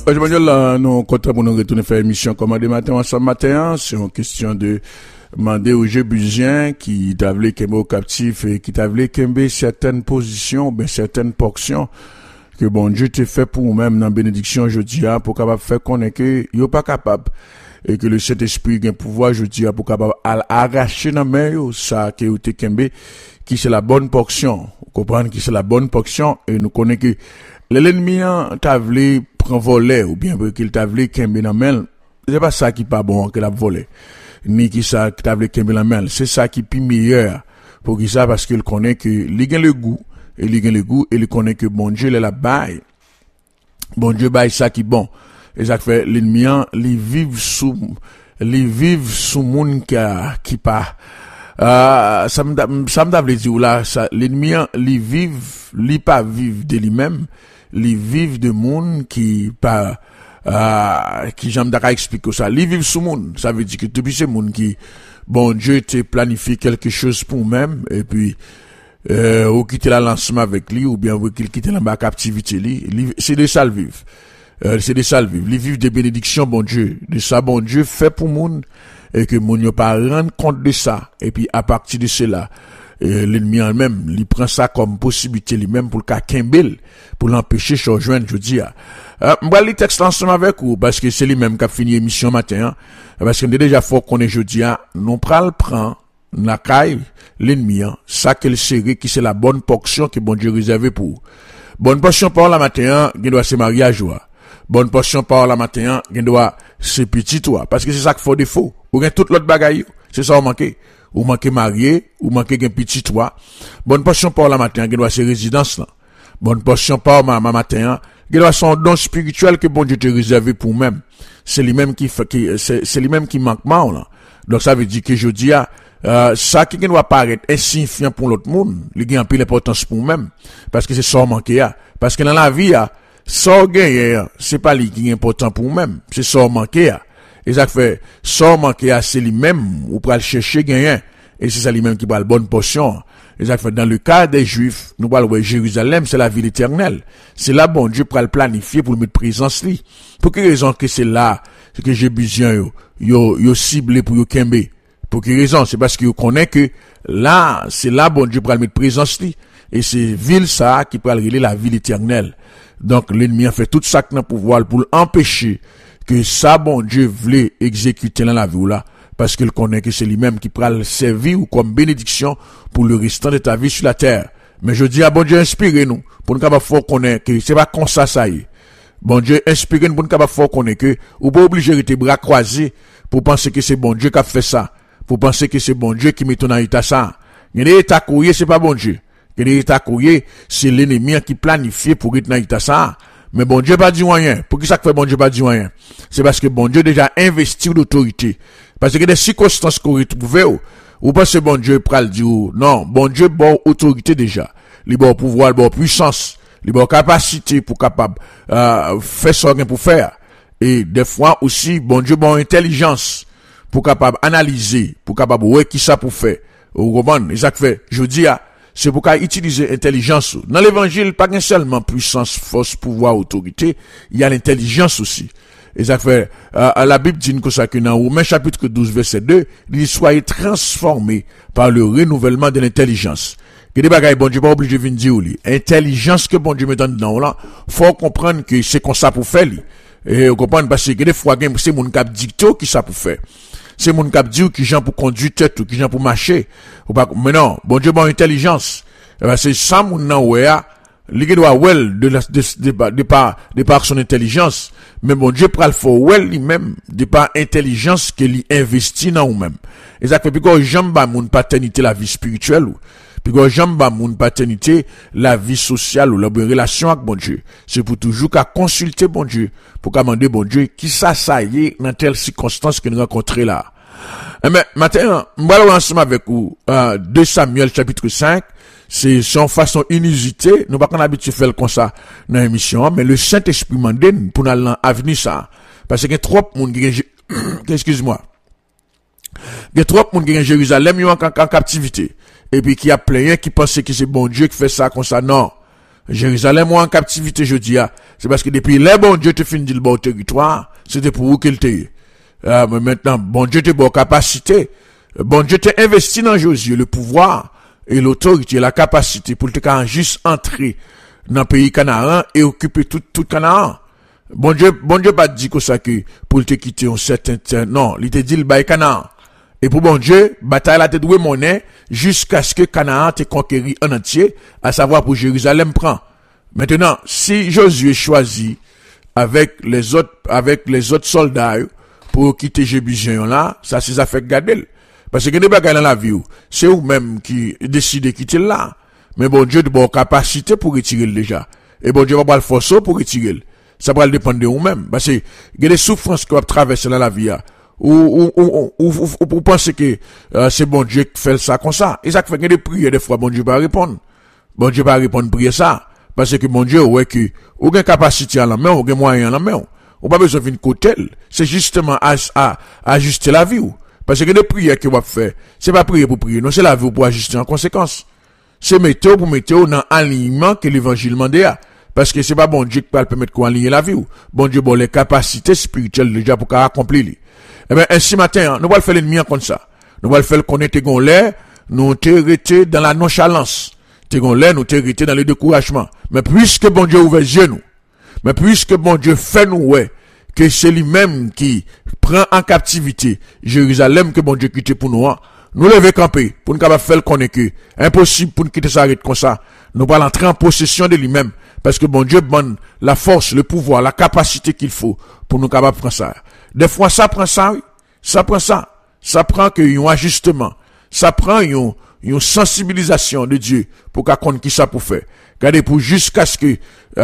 Emmanuel, là, nous comptons pour nous retourner faire émission commandé matin ensemble matin. C'est une question de demander aux Jébusiens qui t'avaient qu'aimer au captif et qui t'avaient qu'aimer certaines positions, ben certaines portions que bon Dieu t'a fait pour nous-mêmes dans la bénédiction jeudi, pour capable faire connaître que yo pas capable et que le Saint-Esprit a un pouvoir jeudi pour capable arracher dans main yo ça que te kembe qui c'est la bonne portion. Vous comprenez qui c'est la bonne portion et nous connaissons que l'ennemi t'a voulu prendre voler ou bien qu'il t'a voulu kembe dans main. C'est pas ça qui pas bon que l'a volé. Ni qui ça qui t'a voulu kembe dans main, c'est ça qui est meilleur pour qui ça parce qu'il connaît que il gagne le goût. Et il gagne le goût, et il connaît que bon Dieu, il la baille. Bon Dieu baille ça qui bon. Et ça fait, l'ennemi, il vive sous monde qui pas, ça me d'avait dire là, ça, l'ennemi, il pas vive de lui-même, il vive de monde qui pas, qui j'aime d'accord expliquer ça. Il vive sous monde. Ça veut dire que depuis ce monde qui, bon Dieu te planifie quelque chose pour même, et puis, ou quitter la lancement avec lui, ou bien ou qu'il quitte la captivité lui, c'est de ça le vivre. C'est de ça le vivre. Lui vivre des bénédictions, bon Dieu. De ça, bon Dieu fait pour moun, et que moun yo pas rendre compte de ça. Et puis, à partir de cela, l'ennemi en même, il prend ça comme possibilité lui-même pour le kembel, pour l'empêcher de rejoindre, je dis, m'ba li texte ensemble avec vous, parce que c'est lui-même qui a fini l'émission matin, parce qu'on est déjà fort qu'on est jeudi, nous prend la caille, l'ennemi, ça qu'elle série qui c'est la bonne portion que bon Dieu réservé pour. Bonne portion par la matin, qui doit se marier à joie. Bonne portion par la matin, qui doit se petit toi. Parce que c'est ça qu'il faut défaut. Ou bien tout l'autre bagaille, c'est ça ou manqué. Ou manqué marié, ou manqué un petit toi. Bonne portion par la matin, qui doit se résidence là. Bonne portion par ma matin, qui doit son don spirituel que bon Dieu te réservé pour même. C'est lui-même c'est lui-même qui manque mal là. Donc ça veut dire que je dis ça qui doit paraître insignifiant pour l'autre monde, il a un peu d'importance pour même, parce que c'est ça manqué parce que dans la vie ça gagner c'est pas lui qui est important pour même, c'est ça manqué et ça fait ça manqué c'est lui-même ou pour aller chercher gagner et c'est ça lui-même qui prend la bonne portion. Et ça fait dans le cas des Juifs, nous parlons de Jérusalem, c'est la ville éternelle. C'est là bon Dieu pour le planifier pour le mettre présence li. Pour quelle raison que c'est là c'est que j'ai besoin yo ciblé pour yo kembe. Pour quelle raison? C'est parce que vous connaissez que là, c'est là, bon Dieu, pour le mettre présence, et c'est ville ça, qui peut aller la ville éternelle. Donc, l'ennemi a fait tout ça dans le pouvoir pour empêcher que ça, bon Dieu, voulait exécuter dans la vie, là. Parce qu'il connaît que c'est lui-même qui peut le servir ou comme bénédiction pour le restant de ta vie sur la terre. Mais je dis à bon Dieu, inspirez-nous, pour nous capables de connaître que c'est pas comme ça y est. Bon Dieu, inspirez-nous pour nous capables de connaître que, ou pas obligé de tes bras croisés pour penser que c'est bon Dieu qui a fait ça. Pour penser que c'est bon Dieu qui met ton état ça. Il y a des états courriers, c'est pas bon Dieu. Il y a des états courriers, c'est l'ennemi qui planifie pour être dans l'état ça. Mais bon Dieu pas dit rien. Pour qui ça fait bon Dieu pas dit rien? C'est parce que bon Dieu déjà investi d'autorité. Parce que des circonstances qu'on retrouve, ou pas c'est bon Dieu pral dire, non, bon Dieu bon autorité déjà. Il bon pouvoir, bon puissance, il bon capacité pour capable, faire ce qu'il pour faire. Et des fois aussi, bon Dieu bon intelligence. Pour capable analyser, pour capable ouais qui ça pour faire. Vous comprenez? Ça fait, je dis c'est pour utiliser intelligence. Dans l'évangile, pas seulement puissance, force, pouvoir, autorité, il y a l'intelligence aussi. Et ça fait, la Bible dit que ça que dans Romains chapitre 12 verset 2, il dit soyez transformés par le renouvellement de l'intelligence. Que des bagailles bon Dieu pas obligé de venir dire intelligence que bon Dieu me donne dans là, faut comprendre que c'est comme ça pour faire lui. Et vous comprenez parce que des fois c'est mon cap dicto qui ça pour faire. C'est mon cap dit qui gens pour conduire tête ou qui gens pour marcher. Ou pas mais non, bon Dieu bon intelligence. C'est ça mon nan ouais li doit well de par son intelligence, mais bon Dieu pral faut well lui-même de par intelligence que lui investit dans nous-même. Et ça fait que j'aime pas mon paternité la vie spirituelle ou puis que j'aime pas mon paternité la vie sociale ou la relation avec bon Dieu. C'est pour toujours qu'à consulter bon Dieu pour demander bon Dieu qui ça y est dans telle circonstance que nous rencontrer là. Mais maintenant, on va ensemble avec vous 2 Samuel chapitre 5. C'est son façon inusitée. Nous pas qu'on habitué faire comme ça dans l'émission, mais le Saint-Esprit mandine pour nous avenir ça. Parce qu'il y a trop de monde qui excuse-moi. Il y a trop de monde qui est en Jérusalem, en captivité. Et puis qui a plein qui pensait que c'est bon Dieu qui fait ça comme ça. Non. Jérusalem ou en captivité, je dis, c'est parce que depuis là, bon Dieu te fin dit le bon territoire, c'était pour vous qu'il te. Mais maintenant, bon Dieu te bon capacité. Bon Dieu te investi dans Josué, le pouvoir et l'autorité, la capacité pour te juste entrer dans le pays Canaan et occuper tout Canaan. Bon Dieu pas dit que ça que pour te quitter un certain temps. Non, il te dit le bail Canaan. Et pour bon Dieu, bataille la te doué monnaie jusqu'à ce que Canaan te conquéri en entier, à savoir pour Jérusalem prend. Maintenant, si Josué choisit avec les autres soldats pour quitter Jérusalem là, ça c'est ça fait garder. Parce que des bagages dans la vie, c'est vous-même qui décidez de quitter là. Mais bon Dieu de bonne capacité pour retirer déjà. Et bon Dieu va pas le forcer pour retirer. Ça va dépendre de vous-même. Parce que il y a des souffrances qu'on va traverser dans la vie. Ou pensez que c'est bon Dieu qui fait ça comme ça. Et ça fait que des prières, des fois, bon Dieu va répondre. Bon Dieu va répondre prier ça. Parce que bon Dieu, ouais, que, ou une capacité à la main, ou un moyen à la main. Ou pas besoin d'une côté. C'est justement ajuster la vie. Parce que les prières que vous faites, c'est pas prier pour prier, non, c'est la vie pour ajuster en conséquence. C'est météo pour météo dans l'alignement que l'évangile demande. Parce que c'est pas bon Dieu qui peut permettre qu'on aligne la vie. Bon Dieu, bon, les capacités spirituelles déjà pour accomplir. Eh bien, ainsi matin, nous allons le faire l'ennemi comme ça. Nous allons le faire connaître l'air, nous t'arrêter dans la nonchalance. L'air, nous t'arrêter dans le découragement. Mais puisque bon Dieu ouvre les yeux nous, mais puisque bon Dieu fait nous, ouais, que c'est lui-même qui prend en captivité Jérusalem que bon Dieu quitte pour nous, nous lever camper, pour nous capable faire connaître que, impossible pour nous quitter ça comme ça. Nous allons entrer en possession de lui-même, parce que bon Dieu donne la force, le pouvoir, la capacité qu'il faut pour nous capable prendre ça. Des fois, ça prend ça, oui. Ça prend que un ajustement. Ça prend une sensibilisation de Dieu pour qu'on connaisse qui ça pour faire. Regardez, pour jusqu'à ce que,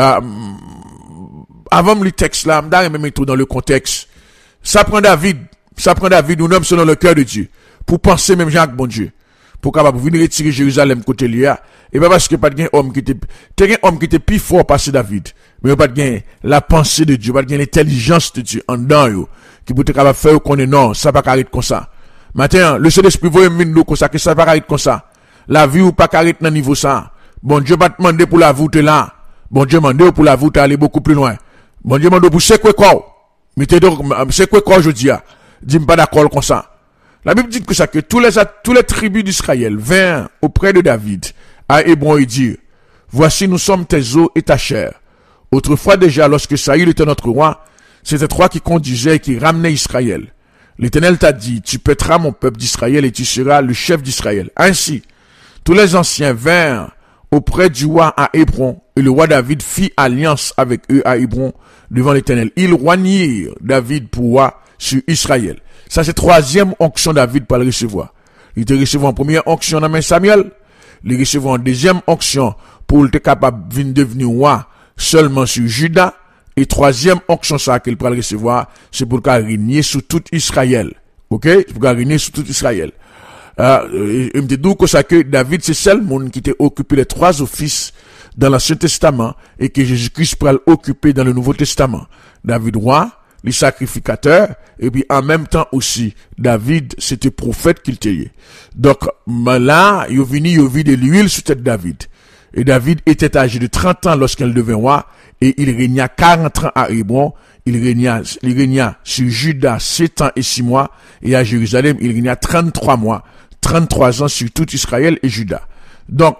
avant le texte là, m'dare même tout dans le contexte. Ça prend David, un homme selon le cœur de Dieu, pour penser même Jacques, bon Dieu, pour capable venir retirer Jérusalem côté Lia. Et pas parce que pas de homme qui était plus fort passé David, mais pas de la pensée de Dieu, pas de l'intelligence de Dieu en dedans yo, qui peut être capable faire qu'on est non, ça pas carré comme ça. Maintenant, le Saint-Esprit voit une comme ça, que ça pas carré comme ça. La vie ou pas carré dans niveau ça. Bon Dieu va te demander pour la voûte là. Bon Dieu demande pour la voûte aller beaucoup plus loin. Bon Dieu demande pour c'est quoi corps. Mais c'est quoi corps je dis ah. Dis-moi pas d'accord comme ça. La Bible dit que ça que tous les tribus d'Israël vinrent auprès de David à Hébron et dire: voici nous sommes tes os et ta chair. Autrefois déjà lorsque Saül était notre roi, c'était toi qui conduisais et qui ramenais Israël. L'Éternel t'a dit: tu pèteras mon peuple d'Israël et tu seras le chef d'Israël. Ainsi, tous les anciens vinrent auprès du roi à Hébron, et le roi David fit alliance avec eux à Hébron devant l'Éternel. Ils roignirent David pour roi sur Israël. Ça, c'est troisième onction David pour le recevoir. Il te recevoir en première onction dans Samuel. Il recevoir en deuxième onction pour être capable de devenir roi seulement sur Juda. Et troisième onction ça qu'il peut le recevoir, c'est pour qu'il régner sur tout Israël. Ok? Pour qu'il régner sur tout Israël. Il me dit que ça que David, c'est seul monde qui était occupé les trois offices dans l'Ancien Testament et que Jésus-Christ pourra l'occuper dans le Nouveau Testament. David roi, les sacrificateurs, et puis en même temps aussi, David, c'était prophète qu'il était. Donc, là, il vit de l'huile sur tête de David. Et David était âgé de 30 ans lorsqu'il devint roi, et il régna 40 ans à Hébron, il régna sur Juda 7 ans et 6 mois, et à Jérusalem, il régna 33 mois, 33 ans sur tout Israël et Juda. Donc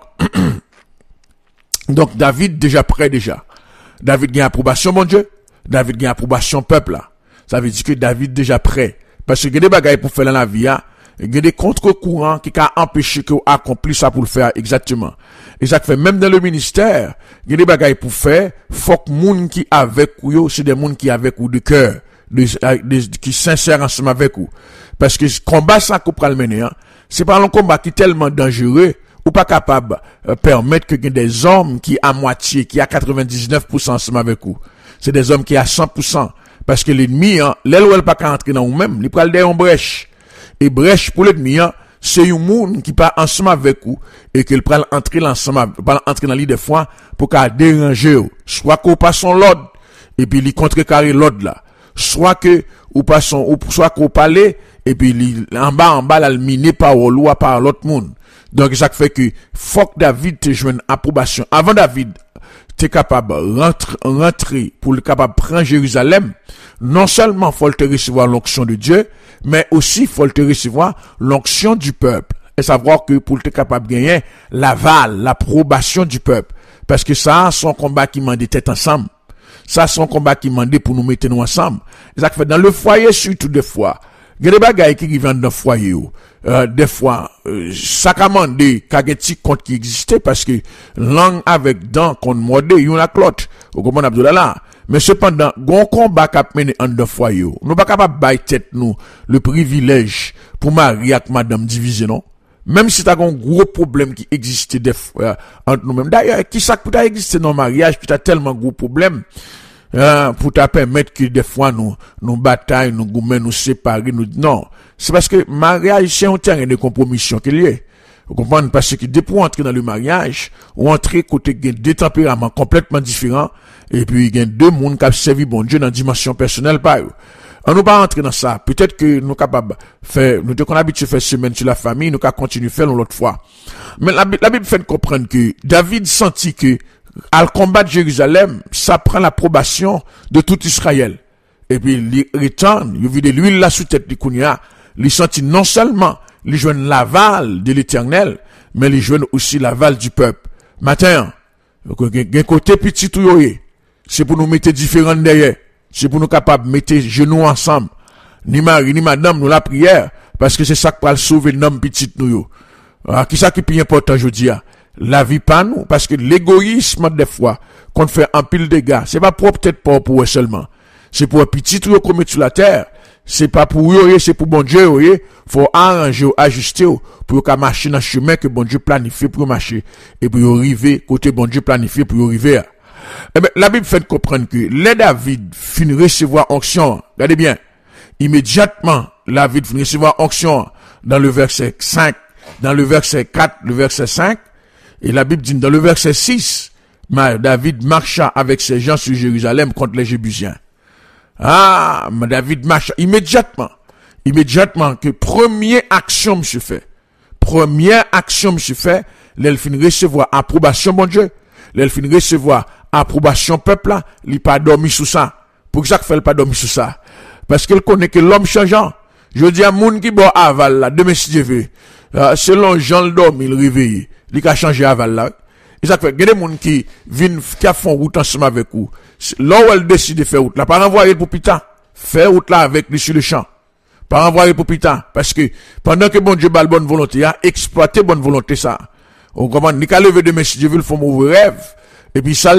David déjà prêt déjà. David gagne approbation, mon Dieu. David gagne approbation peuple là. Ça veut dire que David déjà prêt. Parce que il y a des bagailles pour faire dans la vie, il y a des contre-courants qui ont empêché qu'on accomplisse ça pour le faire exactement. Et ça fait même dans le ministère, il y a des bagailles pour faire, faut que moun qui avec vous, c'est des moun qui avec vous de cœur, qui sincère ensemble avec vous. Parce que combat ça qu'on peut le mener, c'est pas un combat qui est tellement dangereux, ou pas capable permettre que des hommes qui à moitié, qui à 99% ensemble avec vous. C'est des hommes qui à 100%. Parce que l'ennemi, l'aile ou elle pas qu'à entrer dans vous-même, il prend des brèche. Et brèche pour l'ennemi, c'est un monde qui part ensemble avec vous, et qu'il prend entrer ensemble, entrer dans l'île des fois, pour qu'à déranger, soit qu'on passe son l'ordre, et puis il contrecarrer l'ordre là. Soit que, soit qu'on parle, et puis en bas, là, le miné par ou par l'autre monde. Donc, ça fait que, faut que David te joigne approbation. Avant David, t'es capable rentrer, pour le capable prendre Jérusalem, non seulement faut te recevoir l'onction de Dieu, mais aussi faut te recevoir l'onction du peuple. Et savoir que pour te capable gagner l'aval, l'approbation du peuple. Parce que ça, son combat qui m'a dit tête ensemble. Ça, son combat qui m'a dit pour nous mettre nous ensemble. Et ça fait dans le foyer, surtout des fois. Il y a des bagailles qui viennent dans le foyer. Des fois, ça commande des compte qui existait parce que langue avec dents qu'on mordait, il y en a l'autre. Vous comprenez, Abdoulala? Mais cependant, gon combat qui a mené en deux foyer. Nous pas capable bailler tête nous, le privilège pour marier avec madame divisée, non? Même si t'as un gros problème qui existait des fois, entre nous-mêmes. D'ailleurs, qui ça peut exister dans le mariage, puis t'as tellement gros problème, pour te permettre que des fois nous bataille, nous gourmets, nous séparer, non. C'est parce que mariage, c'est un terrain de compromission qu'il y a. Vous comprenez? Parce que depuis entrer dans le mariage, ou entrer côté deux tempéraments complètement différents, et puis il y a deux mondes qui ont servi bon Dieu dans la dimension personnelle par eux. On nous pas entrer dans ça. Peut-être que nous capables faire, nous qu'on habitué faire semaine sur la famille, nous qu'à continuer faire l'autre fois. Mais la Bible fait comprendre que David sentit que, à le combat de Jérusalem, ça prend l'approbation de tout Israël. Et puis, il retourne, il vit de l'huile là sous tête du Kounia, il sentit non seulement, il joignent l'aval de l'Éternel, mais il joignent aussi l'aval du peuple. Matin, un côté petit tout yoye, c'est pour nous mettre différents derrière. C'est pour nous capables de mettre genoux ensemble. Ni mari, ni madame, nous la prière. Parce que c'est ça qui va sauver l'homme petit nous. Qui ça qui est plus important aujourd'hui? La vie pas nous. Parce que l'égoïsme, des fois, qu'on fait un pile de dégâts, c'est pas peut-être pas pour eux seulement. C'est pour un petit tout qu'on met sur la terre. C'est pas pour eux, c'est pour bon Dieu, faut arranger, ajuster, pour qu'on marche dans le chemin que bon Dieu planifie pour marcher. Et pour arriver, côté bon Dieu planifié pour arriver. Eh bien, la Bible fait comprendre que les David finit recevoir onction. Regardez bien. Immédiatement, David finit recevoir onction dans le verset 5, dans le verset 4, le verset 5. Et la Bible dit dans le verset 6, David marcha avec ses gens sur Jérusalem contre les Jébusiens. David marcha immédiatement. Immédiatement que première action monsieur fait. Première action monsieur fait, l'elle finit recevoir approbation bon Dieu. L'elle finit recevoir approbation peuple là, il pas dormi sous ça. Pour que ça fait pas dormi sous ça? Parce qu'elle connaît que l'homme changeant. Je dis à moun qui bon aval là, demain si Dieu veut. Selon Jean le dormi, il réveille, il a changé aval là. Et ça fait que des moun qui viennent qui font route ensemble avec vous. Là où elle décide de faire route là, pas envoyer pour pita. Faire route là avec lui sur le champ. Pas envoyer pour pita parce que pendant que bon Dieu bal bonne volonté, a exploiter bonne volonté ça. On comprend, ni qu'à lever demain si Dieu veut le faire mauvais rêve. Et puis, ça,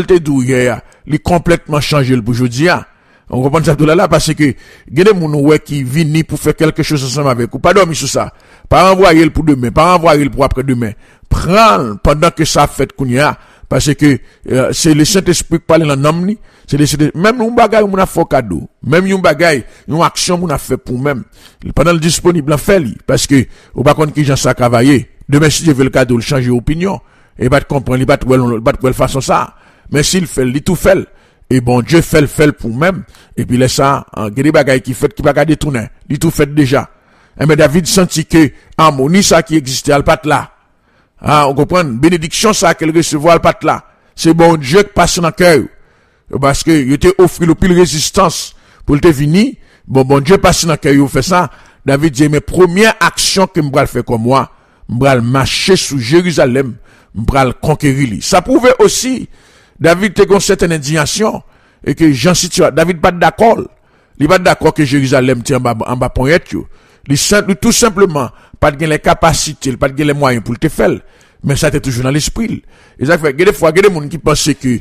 il complètement changé le aujourd'hui. On comprend ça tout là, parce que, il y a des gens qui viennent pour faire quelque chose ensemble avec vous. Pas dormir sur ça. Pas envoyer le pour demain, pas envoyer le pour après-demain. Prends pendant que ça fait kounya. Parce que, c'est le Saint-Esprit qui parle dans l'homme, c'est même un bagay où on a fait cadeau. Même un bagay, une action qu'on a fait pour même. Pendant le disponible, on fait, parce que, au bas contre qui j'en sais travailler. Demain, si je veux le cadeau, il change d'opinion. Et va te comprendre, il va te façon ça. Mais s'il fait, il tout fait. Et bon, Dieu fait pour même. Et puis, laisse ça, il y a des bagailles qui fait, qui va garder tourner. Il tout fait déjà. Et mais David sentit que, harmonie, ça qui existait, elle pas là. On comprend, bénédiction, ça qu'elle recevoir, elle pas là. C'est bon Dieu qui passe dans le cœur. Parce que, il était offert le pile résistance pour te venir. Bon Dieu passe dans le cœur, il fait ça. David dit, mes premières actions que je vais faire comme moi, je vais marcher sous Jérusalem, m'bral conquérir. Ça prouvait aussi, David te une certaine indignation, et que Jean Situa, David pas d'accord. Il pas d'accord que Jérusalem tient en bas pointe, il tout simplement, pas de les capacités, pas de les moyens pour te faire. Mais ça était toujours dans l'esprit. Et ça fait, des fois, il y a des gens qui pensent que,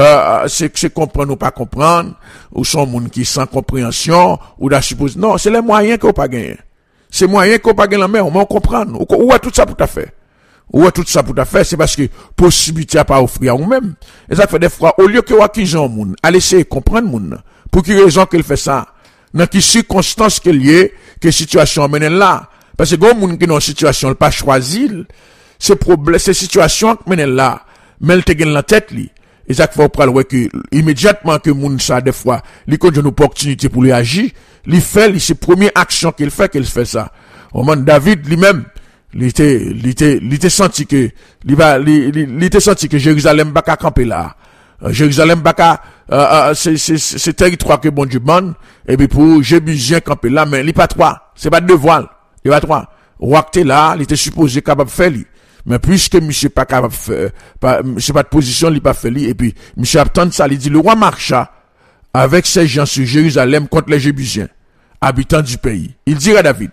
c'est comprendre ou pas comprendre, ou sont des gens qui sans compréhension, ou da suppose, non, c'est les moyens qu'on pas gagner. C'est moyen qu'on pas gagner la main, on comprendre. Où est tout ça pour ta faire? Où est tout ça pour ta faire? C'est parce que possibilité à pas offrir à vous-même. Et ça fait des fois, au lieu que vous acquisez un monde, allez essayer de comprendre monde. Pour quelle raison qu'elle fait ça? Dans quelle circonstance qu'elle y est, quelle situation amène là? Parce que quand monde qui est dans une situation, elle pas choisi, c'est problème, c'est situation qui mène là. Mais elle te gagne la tête, li. Et ça fait prendre que, immédiatement que moun ça, des fois, il connaît une opportunité pour lui agir, il fait, c'est première action qu'il fait ça. Au moment David, lui-même, il était senti que, il était senti que Jérusalem va camper là. Jérusalem baka c'est territoire que bon Dieu ban et puis pour Jébusien camper là mais il pas trois, c'est pas deux voiles, il pas trois. Roi qui là, il était supposé capable faire lui. Mais puisque monsieur pas capable faire c'est pas de position, il pas fait lui et puis monsieur attend ça, il dit le roi marcha avec ses gens sur Jérusalem contre les Jébusiens, habitants du pays. Il dit à David,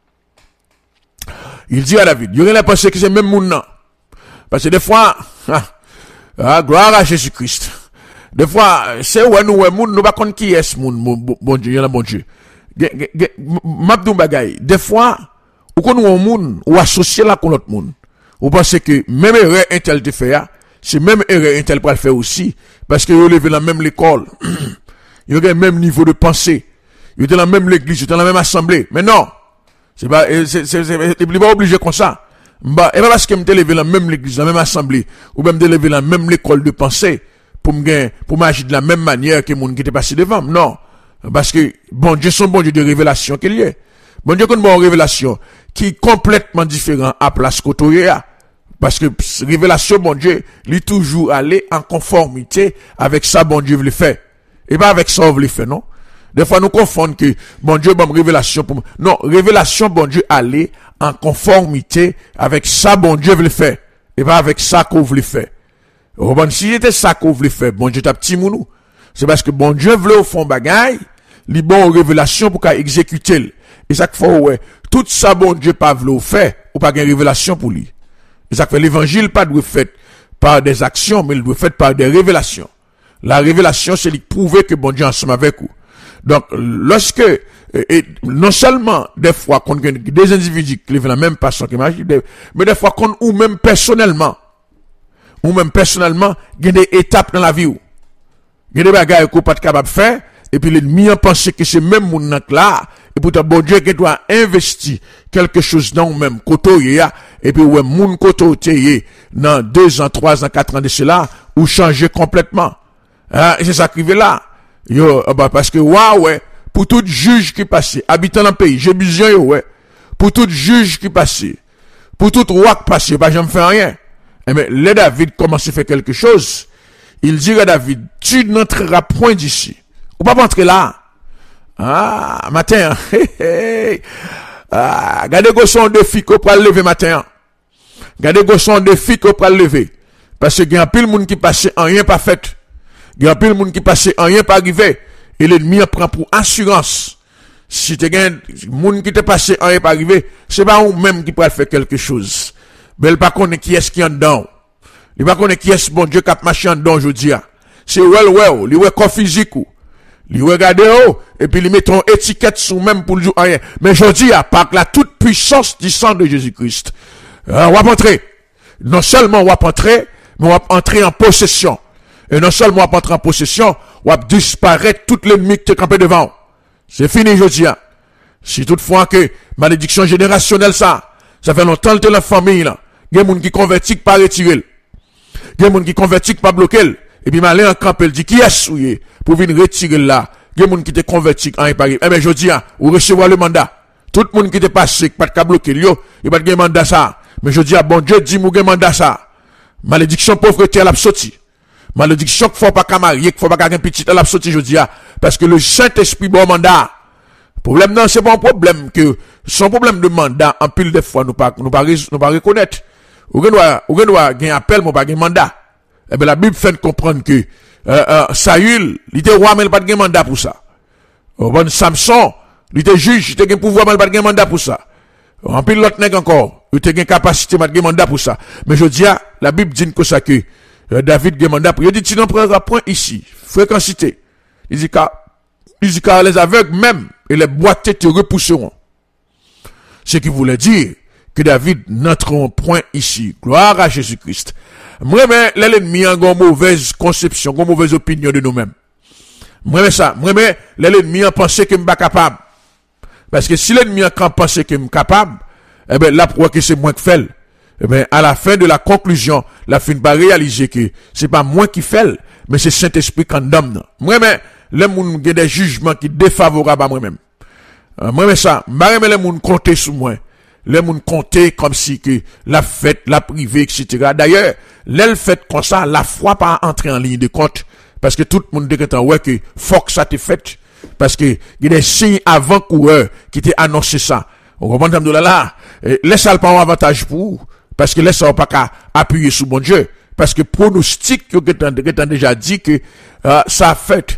il aurait pensé que c'est même moun non. Parce que des fois, gloire à Jésus-Christ. Des fois, c'est où nous pas connaître qui est moun, bon Dieu, bon Dieu. Mabdou bagay, des fois, ou qu'on nous moun, ou associé là con l'autre moun. Ou pensez que même erreur intel te fait, c'est même erreur intel pour le faire aussi, parce que vous levez la même l'école. Il y a le même niveau de pensée. Il y a la même l'église, il y a la même assemblée. Mais non. C'est pas obligé comme ça. Et pas parce que me levé la même l'église, la même assemblée, ou même de lever la même l'école de pensée, pour m'agir de la même manière que moun qui était passé devant. Non. Parce que, bon Dieu, son bon Dieu de révélation qu'il y ait. Bon Dieu, qu'on bon révélation, qui est complètement différent à place qu'autoria. Parce que, révélation, bon Dieu, il est toujours allé en conformité avec ça, bon Dieu, veut le faire. Et pas avec ça, on veut le faire, non? Des fois, nous confondons que, bon Dieu, bon révélation pour non, révélation, bon Dieu, aller en conformité avec ça, bon Dieu, veut le faire. Et pas avec ça qu'on veut le faire. Bon, si c'était ça qu'on veut le faire, bon Dieu, t'as petit mounou. C'est parce que bon Dieu veut au fond bagaille, li bon révélation pour qu'à exécuter. Et ça fait, ouais, tout ça, bon Dieu, pas veut le faire, ou pas une révélation pour lui. Et ça fait l'évangile pas doit fait par des actions, mais il doit fait par des révélations. La révélation, c'est de prouver que bon Dieu est ensemble avec vous. Donc, lorsque, non seulement, des fois, qu'on a des individus qui vivent la même passion que magie, mais des fois, qu'on, ou même personnellement, il y a des étapes dans la vie où, il y a des bagages qu'on pas capable de faire, et puis l'ennemi a pensé que c'est même mon là, et pourtant, bon Dieu, qui doit investir quelque chose dans même, côté, et puis, ouais, moun côté, dans 2 ans, 3 ans, 4 ans de cela, ou changer complètement. Et c'est ça qui est là. Parce que, ouais, pour tout juge qui passe, habitant dans le pays, j'ai besoin, ouais, pour tout juge qui passe, pour tout roi qui passe, bah, j'en fais rien. Eh bien, le David commence à faire quelque chose. Il dit à David, tu n'entreras point d'ici. Ou pas entrer là. Matin, gardez go son défi qu'on peut lever matin. Gardez go son défi qu'on peut lever. Parce que, il y a pile monde qui passe en rien pas fait. Il y a plein de monde qui passe en rien pas arrivé. Et l'ennemi prend pour assurance. Si tu as monde qui te passé en rien pas arrivé, c'est pas ou même qui peut faire quelque chose. Mais il pas connaît qui est-ce qui est en dedans. Il pas connaît qui est-ce bon Dieu qui a marché en dedans aujourd'hui. C'est well, il corps physique ou. Il regarde et puis il met ton étiquette sous même pour le jour rien. Mais aujourd'hui, par la toute puissance du sang de Jésus-Christ. On va entrer. Non seulement on va entrer, mais on va entrer en possession. Et non seulement on va entrer en possession, on va disparaître tout l'ennemi qui te campé devant. C'est fini aujourd'hui. Si toutefois que malédiction générationnelle ça fait longtemps que la famille là, il y a des gens qui convertit pas retirer. Il y a des gens qui convertit pas bloquer. Et puis malin en camp, il dit qui est souillé pour venir retirer là. Il y a des gens qui te convertit en pas. Eh bien je dis ou recevoir le mandat. Tout le monde qui te passe pas de bloquer yo, il pas de mandat ça. Mais je dis bon Dieu dit moi mandat ça. Malédiction pauvreté elle a sorti. Malédiction qu'il faut pas qu'à marier, qu'il faut pas qu'à un petit à la sortie, je dis, parce que le Saint-Esprit bon mandat. Problème non, c'est pas un problème que, son problème de mandat, en pile de fois, nous pas reconnaître. Ou doit gagner appel, mais pas gagner mandat. Eh ben, la Bible fait comprendre que, Saül, il était roi, mais il pas gagner mandat pour ça. Bon, Samson, il était juge, il était pouvoir, mais il pas gagner mandat pour ça. En pile l'autre nèg encore, il était capacité, mais gagner mandat pour ça. Mais je dis, la Bible dit que ça que, David demanda pour il dit tu n'en prendras point ici fréquencité il dit car les aveugles même et les boiteux te repousseront, ce qui voulait dire que David n'entrera point ici. Gloire à Jésus-Christ. Moi mais l'ennemi a une mauvaise conception, une mauvaise opinion de nous-mêmes. Moi mais l'ennemi a pensé que m'pas capable, parce que si l'ennemi a pensé que m'pas capable, eh ben là pourquoi que c'est moi qui fais. Eh bien, à la fin de la conclusion, la fin va réaliser que c'est pas moi qui fais, mais c'est Saint-Esprit qui donne. Moi-même, les gens ont des jugements qui défavorables à moi-même. Moi-même ça, moi-même les gens comptent sur moi. les moun compter comme si que la fête, la privée, etc. D'ailleurs, l'elle fait comme ça, la foi pas entrer en ligne de compte, parce que tout le monde dit que faut que ça te fait, parce que il y a des signes avant-coureurs qui t'ont annoncé ça. On comprend là, laisse ça pas un avantage pour vous, parce que laisse ça pas qu'à appuyer sur bon Dieu, parce que pronostic que t'as déjà dit que ça fait.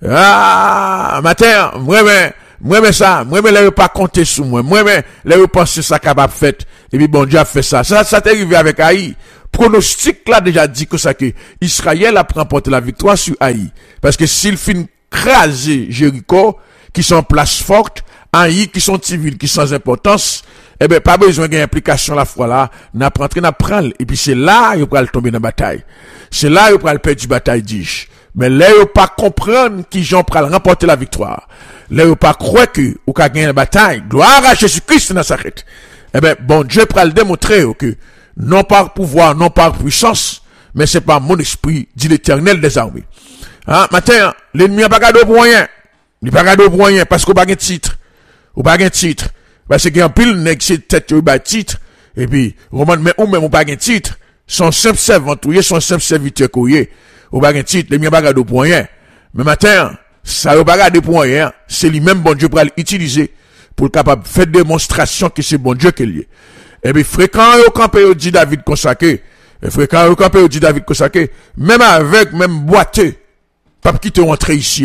Matin, moi ça, moi là pas compter sur moi là penser ça capable fait et puis bon Dieu a fait ça t'est arrivé avec Haï. Pronostic là déjà dit que ça que Israël a remporté la victoire sur Haï, parce que s'il finit craser Jéricho qui sont place forte, Haï qui sont civils qui sans importance, eh ben pas besoin d'une implication la foi là, n'a prendre et puis c'est là il va tomber dans bataille, c'est là il va perdre bataille dis. Mais là, il pas comprendre qui j'en pral remporter la victoire. Là, il pas croire que ou ka gagner la bataille. Gloire à Jésus-Christ dans sa tête. Eh ben, bon Dieu pral démontrer que non par pouvoir, non par puissance, mais c'est par mon esprit, dit l'Éternel des armées. Matin, l'ennemi a pas gardé pour rien. Il pas gardé pour rien parce qu'on pas de titre. Ou pas de titre. Parce qu'il y a un pile nèg c'est tête ou ba titre. Et puis, Roman, mais ou même ou pas de titre. Son simple servant, son simple serviteur courrier. Ou pas un titre, les miens pas garder pour rien. Mais matin, ça ou pas garder pour rien, c'est lui-même bon Dieu pour l'utiliser pour capable faire démonstration que c'est bon Dieu qui est lié. Et puis fréquent au campé dit David consacré, fréquent au campé dit David consacré, même avec même boiteux, pas qui te rentrer ici.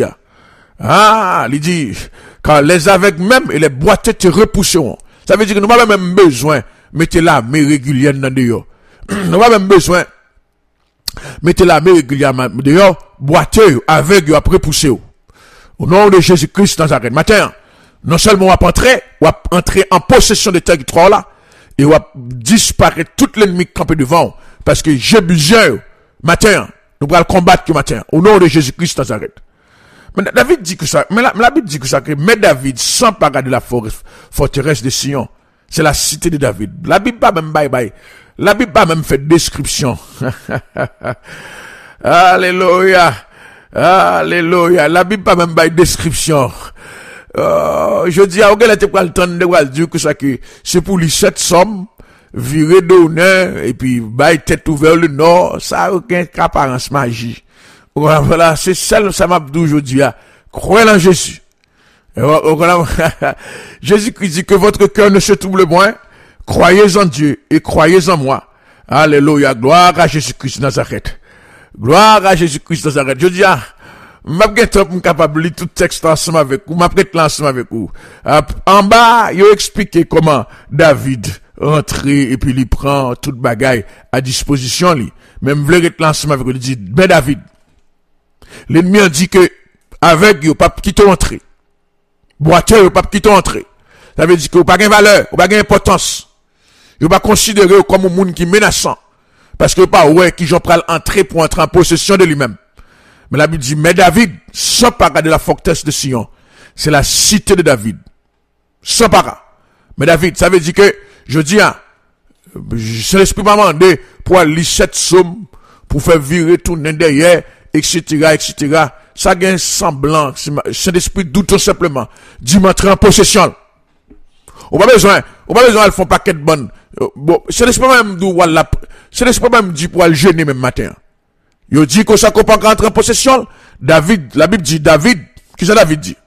Il dit quand les avec même et les boiteux te repousseront. Ça veut dire que nous pas même besoin mettez la mais régulière dans dehors. Nous pas même besoin mettez la main régulièrement dehors, boiteux, aveugle, après pousser. Au nom de Jésus-Christ dans arène. Matin, non seulement on va entrer en possession de territoire là, et on va disparaître tout l'ennemi campé devant, parce que j'ai besoin, matin, nous allons combattre que matin, au nom de Jésus-Christ dans arène. Mais David dit que ça, mais la Bible dit que ça, mais David, sans pas regarder la forteresse de Sion, c'est la cité de David. La Bible pas même bye. La Bible pas même fait description. Alléluia. Alléluia. La Bible pas même fait description. Je dis à auquel était pas le temps de dire que ça que c'est pour les 7 sommes virer d'honneur et puis bail tête ouverte le nord, ça a aucun apparence magie. Voilà, c'est celle ça m'a dit aujourd'hui. Croyez en Jésus. Jésus Christ dit que votre cœur ne se trouble point. Croyez en Dieu et croyez en moi. Alléluia. Gloire à Jésus-Christ Nazareth. Gloire à Jésus-Christ Nazareth. Je dis, m'a capable de lire tout texte ensemble avec vous, m'a prêté ensemble avec vous. En bas, il expliqué comment David rentrer et puis il prend toute bagaille à disposition lui. Même vle rete ensemble avec vous, il dit, ben David, l'ennemi a dit que avec vous pas quitter entrer. Boiteux, pas quitter entrer. Ça veut dire que vous pas gain valeur, vous pas gain importance. Vous pas considérer comme un monde qui est menaçant. Parce que pas ouais qui j'en pral entrer pour entrer en possession de lui-même. Mais la Bible dit, mais David, sans para de la forteresse de Sion, c'est la cité de David. Sans para. Mais David, ça veut dire que, je dis, c'est l'esprit m'a demandé pour aller 7 sommes, pour faire virer tout derrière, etc., etc. Ça gagne semblant, c'est l'esprit doute simplement. Dis m'entrer en possession. On pas besoin, elles font paquet de bonnes. Bon, c'est l'esprit même d'où c'est l'esprit même dit pour aller jeûner même matin. Il dit que ça qu'on pas rentrer en possession. David, la Bible dit David, qui ça David dit?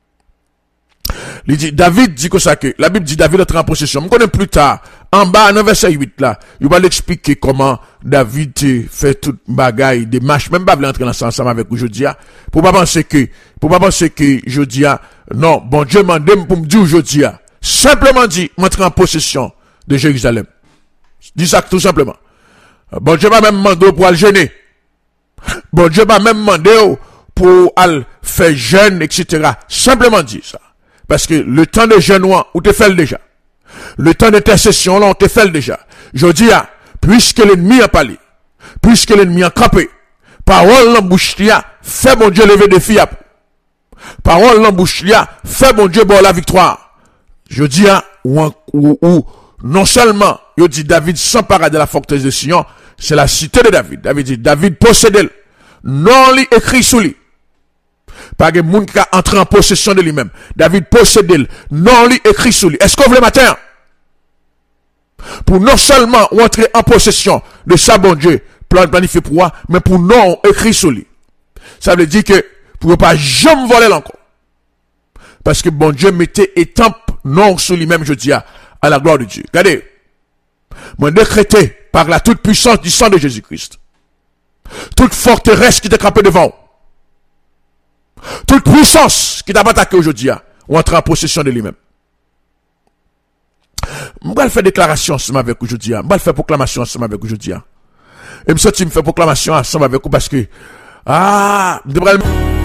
Il dit David dit que ça que la Bible dit David entre en possession. On connaît plus tard en bas dans verset 8 là, il va l'expliquer comment David fait toute bagaille des marches, même pas vouloir entrer ensemble avec aujourd'hui pour pas penser que aujourd'hui non, bon Dieu m'a demandé pour me dire aujourd'hui simplement dit m'entrer en possession de Jérusalem. Dis ça tout simplement. Bon Dieu m'a même demandé pour aller jeûner. Bon Dieu m'a même demandé pour aller faire jeûne, etc. Simplement dit ça. Parce que le temps de jeûne, on te fait déjà. Le temps d'intercession, là, on te fait déjà. Je dis, puisque l'ennemi a parlé, puisque l'ennemi a campé, parole l'embouche, fait mon Dieu lever des filles. Parole l'embouche, fait mon Dieu boire la victoire. Je dis, ou non seulement, je dis David s'empara de la forteresse de Sion, c'est la cité de David. David dit, David possède, non lui écrit sous lui. Pas de monde qui a entré en possession de lui-même. David possède, non lui écrit sous lui. Est-ce qu'on veut le matin? Pour non seulement entrer en possession de ça, bon Dieu, planifié pour moi, mais pour non écrit sur lui. Ça veut dire que, pour ne pas jamais voler encore. Parce que bon Dieu mettait étampe non sur lui-même, je dis, à la gloire de Dieu. Regardez. Moi décrété par la toute puissance du sang de Jésus-Christ. Toute forteresse qui était campée devant. Toute puissance qui t'a attaqué aujourd'hui, ou entrer en possession de lui-même. Je vais faire déclaration ensemble avec aujourd'hui. Je vais faire proclamation ensemble avec aujourd'hui. Et je me sens me faire proclamation ensemble avec vous parce que,